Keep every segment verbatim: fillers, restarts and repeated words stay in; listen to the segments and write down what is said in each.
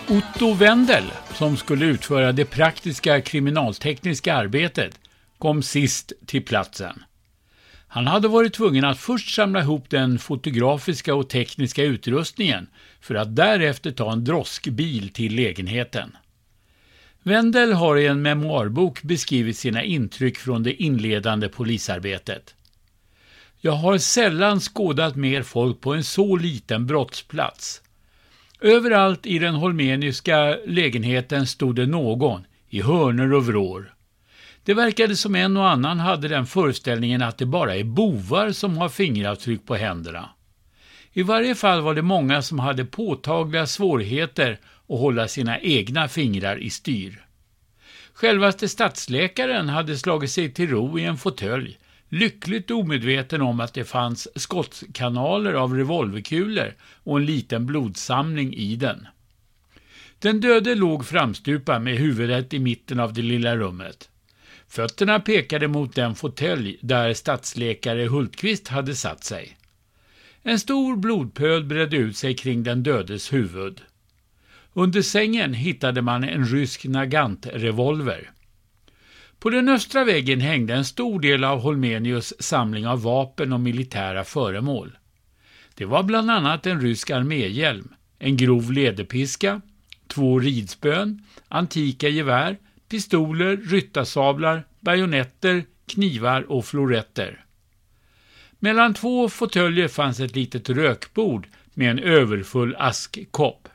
Otto Wendel, som skulle utföra det praktiska kriminaltekniska arbetet, kom sist till platsen. Han hade varit tvungen att först samla ihop den fotografiska och tekniska utrustningen för att därefter ta en droskbil till lägenheten. Wendel har i en memoarbok beskrivit sina intryck från det inledande polisarbetet. Jag har sällan skådat mer folk på en så liten brottsplats. Överallt i den holmeniska lägenheten stod det någon, i hörnor och vrår. Det verkade som en och annan hade den föreställningen att det bara är bovar som har fingeravtryck på händerna. I varje fall var det många som hade påtagliga svårigheter att hålla sina egna fingrar i styr. Självaste stadsläkaren hade slagit sig till ro i en fåtölj, lyckligt omedveten om att det fanns skottkanaler av revolverkulor och en liten blodsamling i den. Den döde låg framstupa med huvudet i mitten av det lilla rummet. Fötterna pekade mot den fåtölj där stadsläkare Hultqvist hade satt sig. En stor blodpöl bredde ut sig kring den dödes huvud. Under sängen hittade man en rysk Nagant-revolver. På den östra väggen hängde en stor del av Holmenius samling av vapen och militära föremål. Det var bland annat en rysk arméhjälm, en grov lederpiska, två ridspön, antika gevär, pistoler, ryttarsablar, bajonetter, knivar och floretter. Mellan två fåtöljer fanns ett litet rökbord med en överfull askkopp.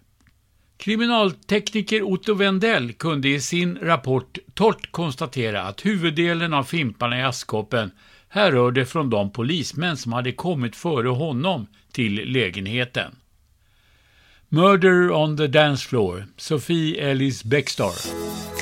Kriminaltekniker Otto Wendel kunde i sin rapport torrt konstatera att huvuddelen av fimparna i askkoppen härrörde från de polismän som hade kommit före honom till lägenheten. Murder on the Dance Floor, Sophie Ellis Bextor.